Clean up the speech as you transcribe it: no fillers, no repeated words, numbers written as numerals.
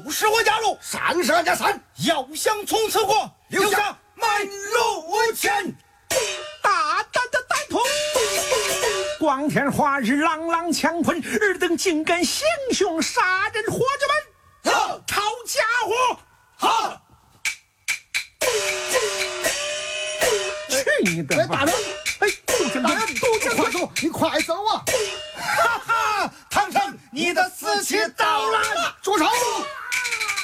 就是我家路， 山是俺家山， 要想从此过，留下满路钱。 大胆的歹徒，光天化日，朗朗乾坤，尔等竟敢行凶杀人，活着们， 好， 抄家伙， 好。 去你的吧！ 大人， 哎，大人， 快走，你快走啊！ 哈哈，唐僧，你的死期到了。 住手！